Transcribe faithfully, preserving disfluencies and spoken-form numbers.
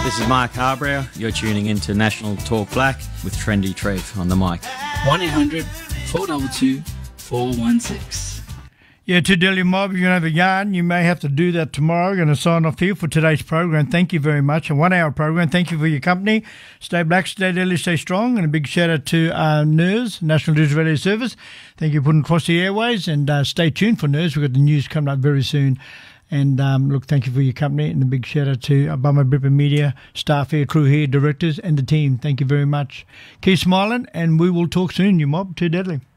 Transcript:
This is Mark Harbrow. You're tuning in to National Talk Black with Trendy Trev on the mic. one eight hundred four two two four one six. Yeah, to Delhi Mob, you're going to have a yarn. You may have to do that tomorrow. We're going to sign off here for today's program. Thank you very much. A one-hour program. Thank you for your company. Stay black, stay Delhi, stay strong. And a big shout-out to uh, N E R S, National News Radio Service. Thank you for putting across the airways. And uh, stay tuned for N E R S. We've got the news coming up very soon. And um, look, thank you for your company, and a big shout out to Obama Bripper Media staff here, crew here, directors, and the team. Thank you very much. Keep smiling, and we will talk soon. You mob, too deadly.